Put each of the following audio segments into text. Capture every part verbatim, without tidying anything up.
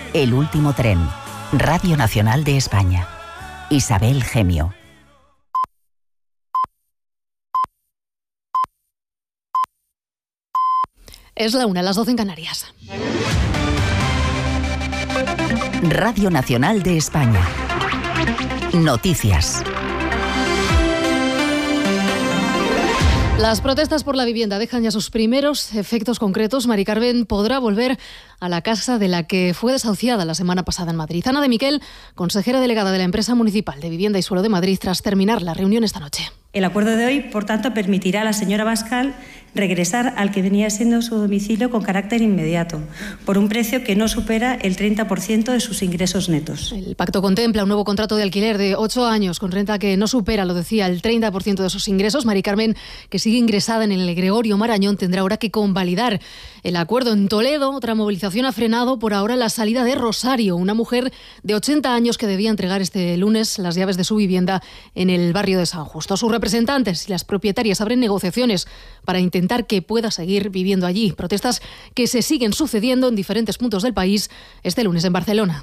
El último tren. Radio Nacional de España. Isabel Gemio. Es la una, las doce en Canarias. Radio Nacional de España. Noticias. Las protestas por la vivienda dejan ya sus primeros efectos concretos. Mari Carmen podrá volver a la casa de la que fue desahuciada la semana pasada en Madrid. Ana de Miquel, consejera delegada de la empresa municipal de Vivienda y Suelo de Madrid, tras terminar la reunión esta noche. El acuerdo de hoy, por tanto, permitirá a la señora Bascal regresar al que venía siendo su domicilio con carácter inmediato, por un precio que no supera el treinta por ciento de sus ingresos netos. El pacto contempla un nuevo contrato de alquiler de ocho años con renta que no supera, lo decía, el treinta por ciento de sus ingresos. Mari Carmen, que sigue ingresada en el Gregorio Marañón, tendrá ahora que convalidar el acuerdo. En Toledo, otra movilización ha frenado por ahora la salida de Rosario, una mujer de ochenta años que debía entregar este lunes las llaves de su vivienda en el barrio de San Justo. Sus representantes y las propietarias abren negociaciones para intentar que pueda seguir viviendo allí. Protestas que se siguen sucediendo en diferentes puntos del país este lunes en Barcelona.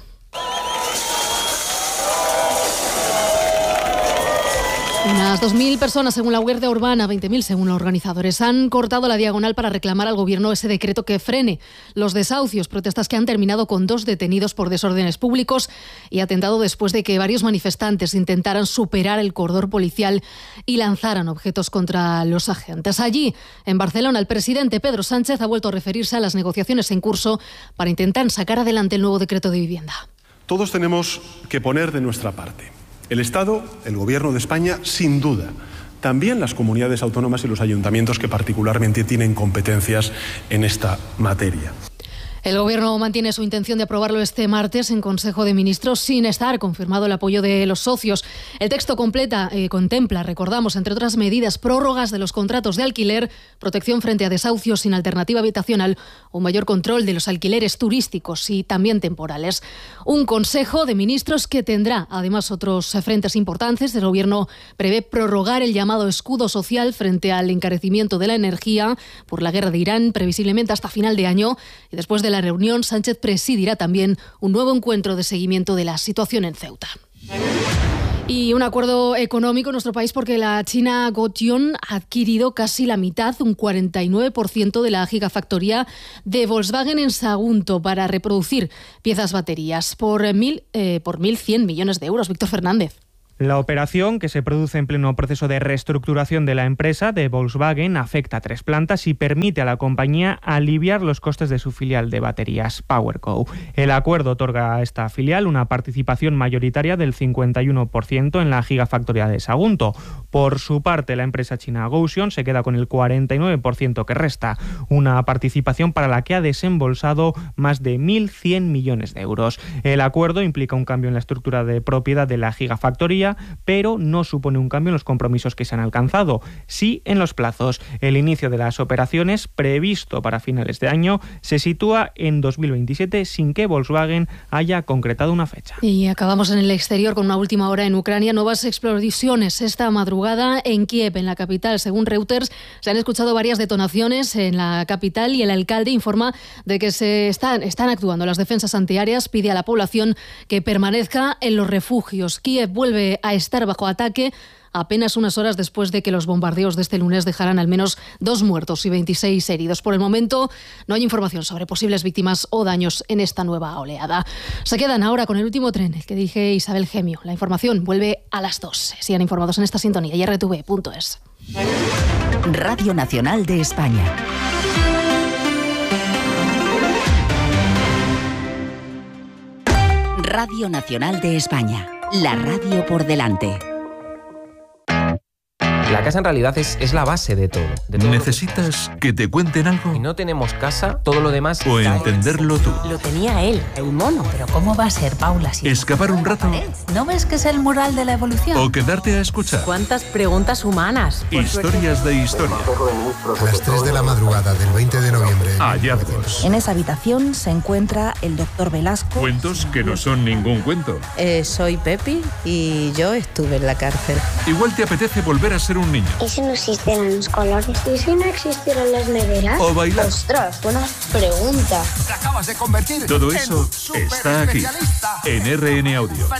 Unas dos mil personas según la Guardia Urbana, veinte mil según los organizadores, han cortado la diagonal para reclamar al gobierno ese decreto que frene los desahucios. Protestas que han terminado con dos detenidos por desórdenes públicos y atentado después de que varios manifestantes intentaran superar el cordón policial y lanzaran objetos contra los agentes. Allí, en Barcelona, el presidente Pedro Sánchez ha vuelto a referirse a las negociaciones en curso para intentar sacar adelante el nuevo decreto de vivienda. Todos tenemos que poner de nuestra parte. El Estado, el Gobierno de España, sin duda. También las comunidades autónomas y los ayuntamientos que particularmente tienen competencias en esta materia. El Gobierno mantiene su intención de aprobarlo este martes en Consejo de Ministros sin estar confirmado el apoyo de los socios. El texto completa, eh, contempla, recordamos, entre otras medidas, prórrogas de los contratos de alquiler, protección frente a desahucios sin alternativa habitacional o mayor control de los alquileres turísticos y también temporales. Un Consejo de Ministros que tendrá además otros frentes importantes. El Gobierno prevé prorrogar el llamado escudo social frente al encarecimiento de la energía por la guerra de Irán, previsiblemente hasta final de año, y después de la reunión, Sánchez presidirá también un nuevo encuentro de seguimiento de la situación en Ceuta. Y un acuerdo económico en nuestro país porque la China Gotion ha adquirido casi la mitad, un cuarenta y nueve por ciento de la gigafactoría de Volkswagen en Sagunto para reproducir piezas baterías por mil, eh, por mil cien millones de euros. Víctor Fernández. La operación, que se produce en pleno proceso de reestructuración de la empresa de Volkswagen, afecta a tres plantas y permite a la compañía aliviar los costes de su filial de baterías, PowerCo. El acuerdo otorga a esta filial una participación mayoritaria del cincuenta y uno por ciento en la gigafactoría de Sagunto. Por su parte, la empresa china Gotion se queda con el cuarenta y nueve por ciento que resta, una participación para la que ha desembolsado más de mil cien millones de euros. El acuerdo implica un cambio en la estructura de propiedad de la gigafactoría, pero no supone un cambio en los compromisos que se han alcanzado, sí en los plazos. El inicio de las operaciones, previsto para finales de año, se sitúa en dos mil veintisiete sin que Volkswagen haya concretado una fecha. Y acabamos en el exterior con una última hora en Ucrania. Nuevas explosiones esta madrugada en Kiev, en la capital. Según Reuters, se han escuchado varias detonaciones en la capital y el alcalde informa de que se están, están actuando las defensas antiaéreas. Pide a la población que permanezca en los refugios. Kiev vuelve a estar bajo ataque apenas unas horas después de que los bombardeos de este lunes dejaran al menos dos muertos y veintiséis heridos. Por el momento no hay información sobre posibles víctimas o daños en esta nueva oleada. Se quedan ahora con el último tren, el que dirige Isabel Gemio. La información vuelve a las dos. Sigan informados en esta sintonía y erre te ve punto es. Radio Nacional de España. Radio Nacional de España. La radio por delante. La casa en realidad es, es la base de todo. De todo. ¿Necesitas que te cuenten algo? Si no tenemos casa, todo lo demás... O entenderlo tú. Lo tenía él, el mono. Pero ¿cómo va a ser, Paula? Si ¿Escapar un rato? ¿No ves que es el mural de la evolución? ¿O quedarte a escuchar? ¿Cuántas preguntas humanas? Historias de historia. A las tres de la madrugada del veinte de noviembre. Hallazgos. En esa habitación se encuentra el doctor Velasco. Cuentos que no son ningún cuento. Eh, soy Pepi y yo estuve en la cárcel. Igual te apetece volver a ser un niño. ¿Y si no existieran los colores? ¿Y si no existieran las neveras? O bailar. Ostras, buena pregunta. Te acabas de convertir Todo en eso un súper está aquí, especialista. en R N Audio.